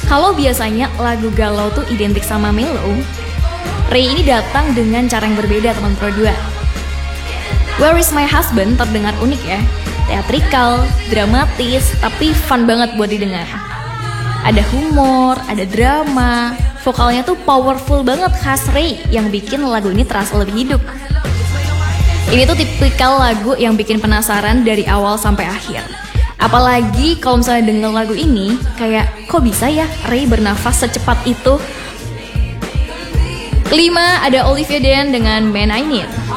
Kalau biasanya lagu galau tuh identik sama mellow, Ray ini datang dengan cara yang berbeda teman Pro 2. Where Is My Husband terdengar unik ya, teatrikal, dramatis, tapi fun banget buat didengar. Ada humor, ada drama, vokalnya tuh powerful banget khas Ray yang bikin lagu ini terasa lebih hidup. Ini tuh tipikal lagu yang bikin penasaran dari awal sampai akhir. Apalagi kalau misalnya denger lagu ini, kayak kok bisa ya Ray bernafas secepat itu? Kelima ada Olivia Dean dengan Man I Need.